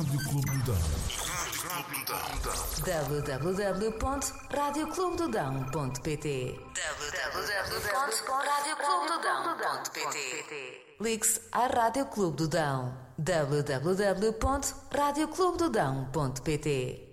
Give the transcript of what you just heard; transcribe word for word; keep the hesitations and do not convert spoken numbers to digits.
Rádio Clube do Dão. w w w ponto rádio clube do dão ponto p t w w w ponto rádio clube do dão ponto p t. Ligue-se à Rádio Clube do Dão. w w w ponto rádio clube do dão ponto p t.